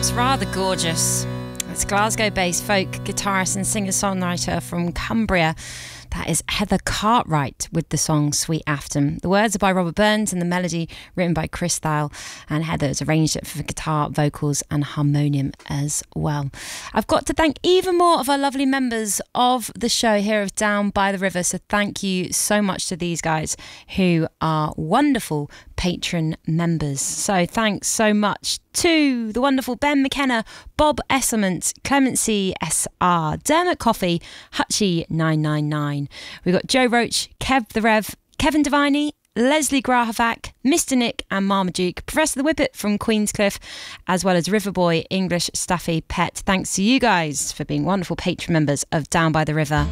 It's rather gorgeous. It's Glasgow-based folk guitarist and singer-songwriter from Cumbria. That is Heather Cartwright with the song Sweet Afton. The words are by Robert Burns and the melody written by Chris Thile, and Heather has arranged it for guitar, vocals and harmonium as well. I've got to thank even more of our lovely members of the show here of Down by the River, so thank you so much to these guys who are wonderful patron members. So thanks so much to the wonderful Ben McKenna, Bob Esselmont, Clemency SR, Dermot Coffey, Hutchie999. We've got Joe Roach, Kev the Rev, Kevin Deviney, Leslie Grahavac, Mr. Nick and Marmaduke, Professor the Whippet from Queenscliff, as well as Riverboy, English, Staffy, Pet. Thanks to you guys for being wonderful patron members of Down by the River.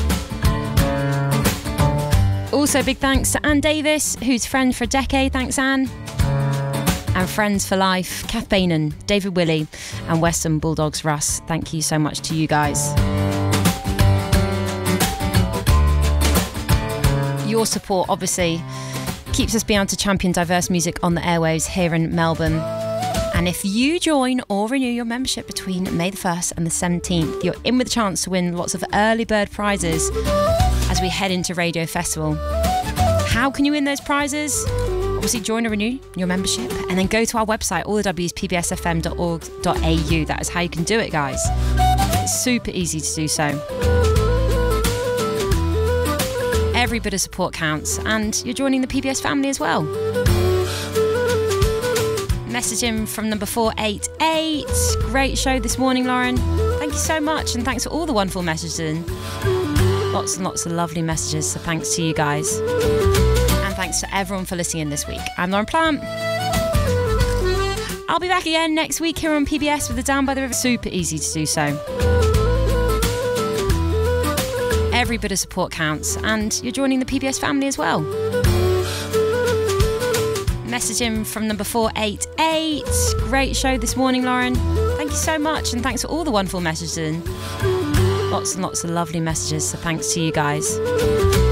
Also big thanks to Anne Davis, who's friend for a decade. Thanks, Anne. And Friends for Life, Kath Bainan, David Willey and Western Bulldogs Russ. Thank you so much to you guys. Your support obviously keeps us being able to champion diverse music on the airwaves here in Melbourne. And if you join or renew your membership between May the 1st and the 17th, you're in with a chance to win lots of early bird prizes as we head into Radio Festival. How can you win those prizes? Obviously join or renew your membership and then go to our website, allthewspbsfm.org.au. That is how you can do it, guys. It's super easy to do so. Every bit of support counts, and you're joining the PBS family as well. Messaging from number 488. Great show this morning, Lauren. Thank you so much, and thanks for all the wonderful messaging. Lots and lots of lovely messages, so thanks to you guys. And thanks to everyone for listening in this week. I'm Lauren Plant. I'll be back again next week here on PBS with the Down by the River. Super easy to do so. Every bit of support counts, and you're joining the PBS family as well. Messaging from number 488. Great show this morning, Lauren. Thank you so much, and thanks for all the wonderful messaging. Lots and lots of lovely messages, so thanks to you guys.